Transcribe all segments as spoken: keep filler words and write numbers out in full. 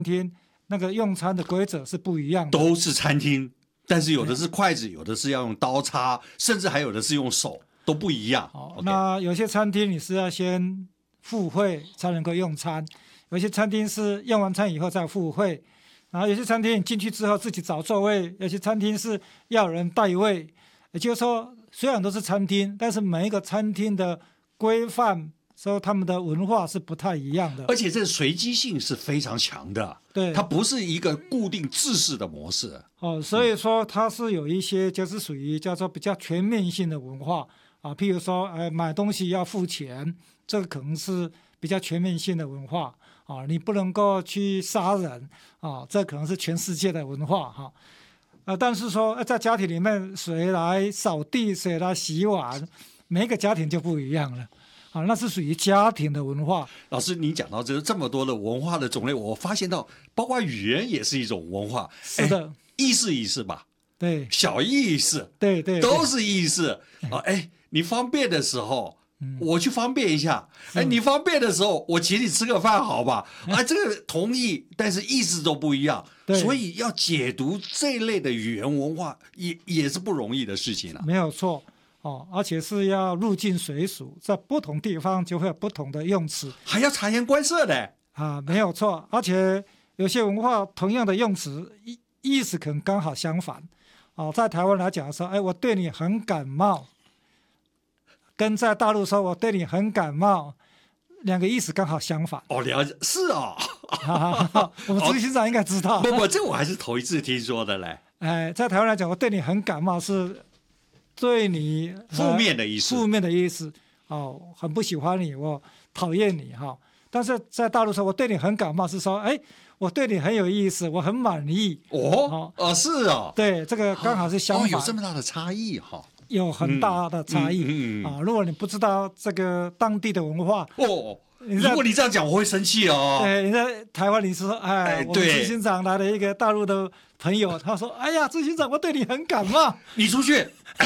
厅那个用餐的规则是不一样的， 都是餐厅，但是有的是筷子，有的是要用刀叉，甚至还有的是用手，都不一样。 好， okay. 那有些餐厅你是要先付费才能够用餐，有些餐厅是用完餐以后再付费，然后有些餐厅你进去之后自己找座位，有些餐厅是要有人带位。也就是说，虽然都是餐厅，但是每一个餐厅的规范，说他们的文化是不太一样的， 而且这随机性是非常强的， 对， 它不是一个固定制式的模式。 哦，所以说它是有一些就是属于叫做比较全面性的文化啊，譬如说，呃，买东西要付钱，这个可能是比较全面性的文化啊，你不能够去杀人啊，这可能是全世界的文化哈。呃，但是说在家庭里面，谁来扫地，谁来洗碗，每一个家庭就不一样了，啊，那是属于家庭的文化。 老师，你讲到这这么多的文化的种类，我发现到，包括语言也是一种文化。 是的， 意思意思吧， 对， 小意思， 对 对, 对， 都是意思啊。哎，你方便的时候。我去方便一下，哎，你方便的时候，我请你吃个饭，好吧？啊，这个同意，但是意思都不一样，所以要解读这一类的语言文化也也是不容易的事情啊。 没有错哦，而且是要入境随俗，在不同地方就会有不同的用词， 还要察言观色的啊，没有错。而且有些文化同样的用词意意思可能刚好相反哦，在台湾来讲说，哎，我对你很感冒。跟在大陆说我对你很感冒，两个意思刚好相反。 哦，了解，是哦。 我们执行长应该知道。 哦、不不，这我还是头一次听说的嘞。 哎，在台湾来讲，我对你很感冒是对你负面的意思， 负面的意思哦，很不喜欢你，我讨厌你哈、哦。但是在大陆说我对你很感冒是说，哎，我对你很有意思，我很满意。 哦哦，哦是哦。 对，这个刚好是相反。 哦，有这么大的差异哈、哦。 有很大的差异、 嗯嗯嗯、 啊！如果你不知道这个当地的文化哦，如果你这样讲，我会生气哦。 对，你在台湾，你说，哎，哎我们执行长来了一个大陆的朋友，他说，哎呀，执行长，我对你很感冒， 你出去。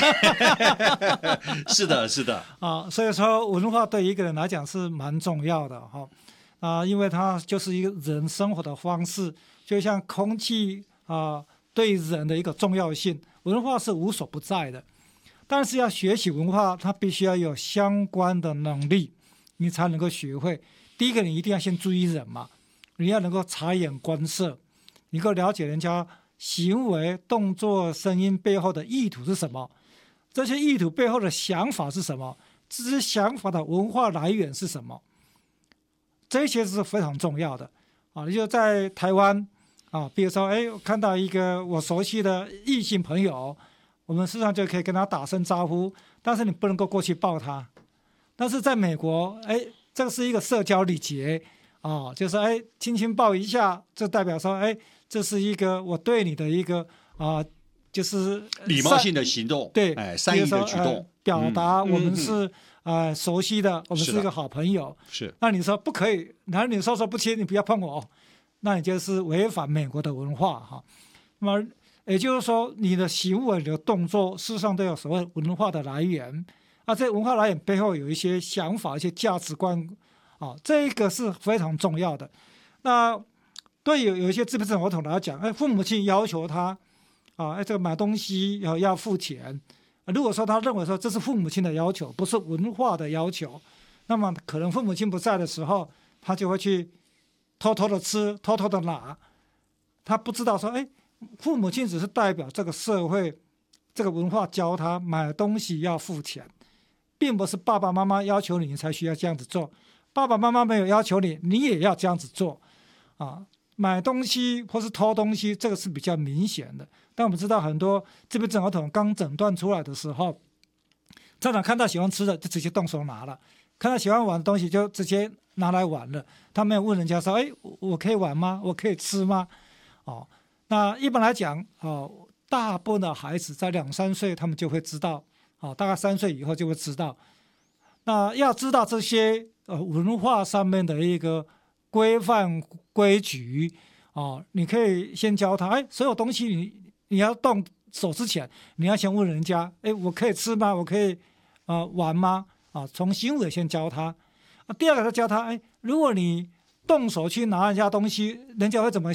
是的，是的。 啊，所以说文化对一个人来讲是蛮重要的哈、哦，啊，因为它就是一个人生活的方式，就像空气啊对人的一个重要性，文化是无所不在的。但是要学习文化，它必须要有相关的能力，你才能够学会。第一个，你一定要先注意人嘛，你要能够察言观色，你能够了解人家行为、动作、声音背后的意图是什么，这些意图背后的想法是什么，这些想法的文化来源是什么，这些是非常重要的啊。你就在台湾啊，比如说，哎，我看到一个我熟悉的异性朋友。我们事实上就可以跟他打声招呼，但是你不能够过去抱他。但是在美国，哎，这个是一个社交礼节啊、哦，就是哎，轻轻抱一下，就代表说，哎，这是一个我对你的一个啊、呃，就是礼貌性的行动， 对， 哎，善意的举动，呃、 表达我们是、 嗯、 呃熟悉的，我们是一个好朋友。 是， 那你说不可以，然后你说说不亲，你不要碰我，那你就是违反美国的文化哈。那么。也就是说，你的行为、你的动作，事实上都有所谓文化的来源。啊，这文化来源背后有一些想法、一些价值观，啊，这个是非常重要的。那对有有一些自闭症儿童来讲，哎，父母亲要求他，啊，哎，这个买东西要要付钱。如果说他认为说这是父母亲的要求，不是文化的要求，那么可能父母亲不在的时候，他就会去偷偷的吃、偷偷的拿。他不知道说，哎。父母亲只是代表这个社会、这个文化教他买东西要付钱，并不是爸爸妈妈要求你才需要这样子做。爸爸妈妈没有要求你，你也要这样子做啊。买东西或是偷东西，这个是比较明显的。但我们知道很多自闭症儿童刚诊断出来的时候，家长看到喜欢吃的就直接动手拿了，看到喜欢玩的东西就直接拿来玩了。他没有问人家说：“哎，我可以玩吗？我可以吃吗？”哦。那一般来讲，哦，大部分的孩子在两三岁，他们就会知道，哦，大概三岁以后就会知道。那要知道这些呃文化上面的一个规范规矩，哦，你可以先教他，哎，所有东西你你要动手之前，你要先问人家，哎，我可以吃吗？我可以呃玩吗？啊，从行为先教他。啊，第二个再教他，哎，如果你动手去拿人家东西，人家会怎么